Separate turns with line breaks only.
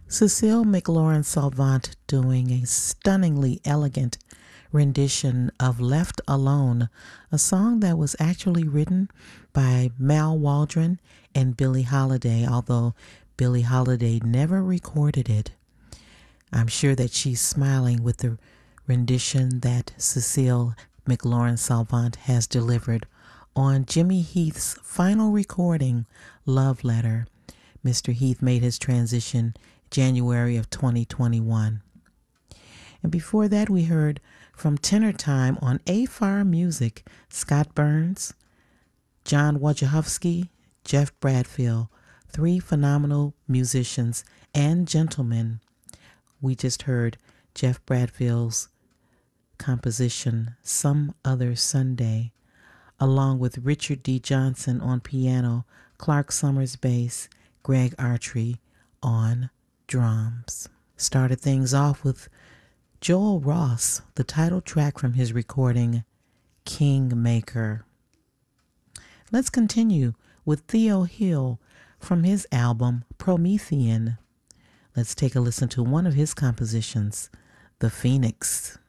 Cecile McLaurin Salvant doing a stunningly elegant rendition of Left Alone, a song that was actually written by Mal Waldron and Billie Holiday, although Billie Holiday never recorded it. I'm sure that she's smiling with the rendition that Cecile McLaurin Salvant has delivered on Jimmy Heath's final recording, Love Letter. Mr. Heath made his transition January of 2021. And before that, we heard from Tenor Time on AFAR Music, Scott Burns, John Wojciechowski, Jeff Bradfield, three phenomenal musicians and gentlemen. We just heard Jeff Bradfield's composition, Some Other Sunday, along with Richard D. Johnson on piano, Clark Summers bass, Greg Artry on drums. Started things off with Joel Ross, the title track from his recording, Kingmaker. Let's continue with Theo Hill from his album, Promethean. Let's take a listen to one of his compositions, The Phoenix.